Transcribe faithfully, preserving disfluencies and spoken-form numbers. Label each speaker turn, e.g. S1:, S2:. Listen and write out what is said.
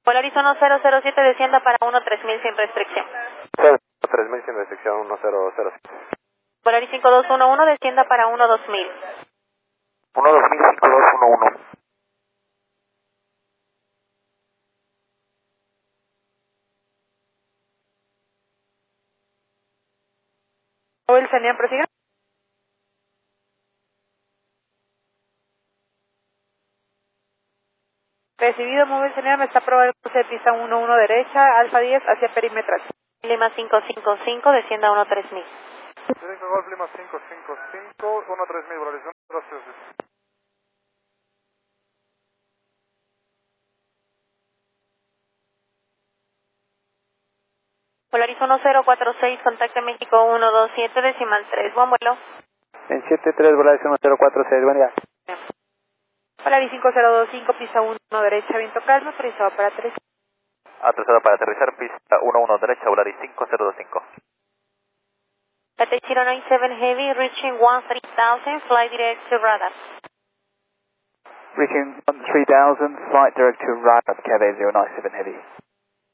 S1: Polaris uno cero cero siete, descienda para uno tres mil sin restricción.
S2: tres mil sin restricción, uno cero cero siete.
S1: Polaris cinco dos uno uno, descienda para uno dos mil.
S2: uno dos mil, cinco dos uno uno.
S1: Móvil Senior, prosiga. Recibido, Móvil Senior, me está aprobado el cruce de pista uno uno derecha, Alfa diez hacia perimetral. Lima cinco cinco cinco, descienda a uno tres mil.
S2: cinco Golf Lima cinco cinco cinco, uno tres mil, Polaris uno cero cero siete.
S1: Polaris uno cero cuatro seis, contacto México uno dos siete, decimal tres, buen vuelo.
S2: En siete tres, Polaris uno cero cuatro seis, buen día.
S1: Polaris cinco cero dos cinco, pista uno derecha, viento calmo, autorizado para tres.
S2: Autorizado para aterrizar, pista uno uno derecha, Polaris cinco cero dos cinco.
S1: Cathay cero nueve siete Heavy, reaching one three thousand, fly direct to radar.
S2: Reaching three thousand, flight direct to radar, Cathay zero nine seven Heavy.